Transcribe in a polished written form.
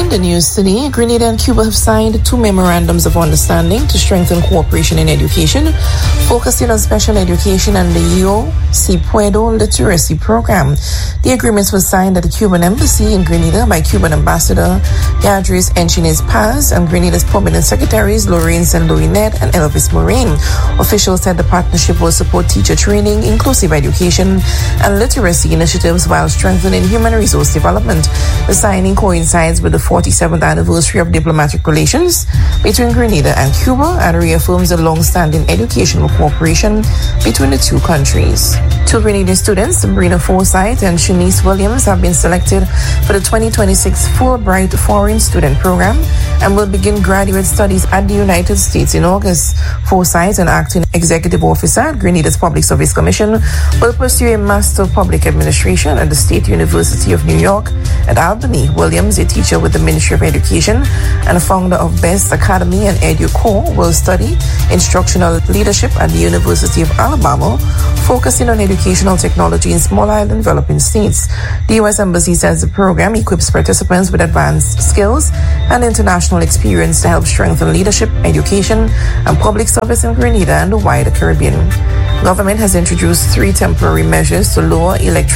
In the news today, Grenada and Cuba have signed 2 memorandums of understanding to strengthen cooperation in education, focusing on special education and the Yo Si Puedo literacy program. The agreements were signed at the Cuban Embassy in Grenada by Cuban Ambassador Yadris Enchinez Paz and Grenada's permanent secretaries Lorraine St. Louis Ned and Elvis Moraine. Officials said the partnership will support teacher training, inclusive education, and literacy initiatives while strengthening human resource development. The signing coincides with the 47th anniversary of diplomatic relations between Grenada and Cuba and reaffirms the long-standing educational cooperation between the two countries. 2 Grenadian students, Sabrina Forsyth and Shanice Williams, have been selected for the 2026 Fulbright Foreign Student Program and will begin graduate studies at the United States in August. Forsyth, an acting executive officer at Grenada's Public Service Commission, will pursue a Master of Public Administration at the State University of New York at Albany. Williams, a teacher with the Ministry of Education and a founder of Best Academy and EduCore, will study instructional leadership at the University of Alabama, focusing on educational technology in small island developing states. The U.S. Embassy says the program equips participants with advanced skills and international experience to help strengthen leadership, education, and public service in Grenada and the wider Caribbean. Government has introduced 3 temporary measures to lower electricity